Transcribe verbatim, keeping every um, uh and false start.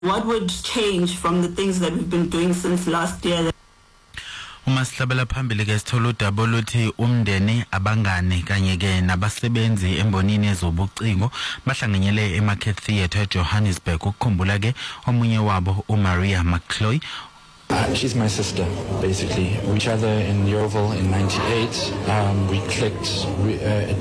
What would change from the things that we've been doing since last year? Umasihlabela phambili ke sithola udaba oluthi umndeni abangane kanye ke nabasebenzi embonini ezobucingo bahlanganyele eMarket Theatre eJohannesburg ukukhumbula ke omunye wabo uMaria McCloy. Uh, she's my sister, basically. We each other in Yeovil in ninety-eight. Um, we clicked. We, uh,